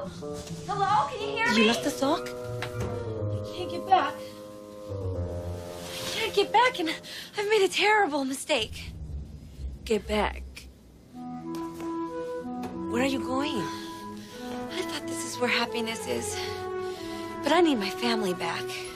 Hello? Hello? Can you hear me? You left the sock? I can't get back. I can't get back, and I've made a terrible mistake. Get back. Where are you going? I thought this is where happiness is. But I need my family back.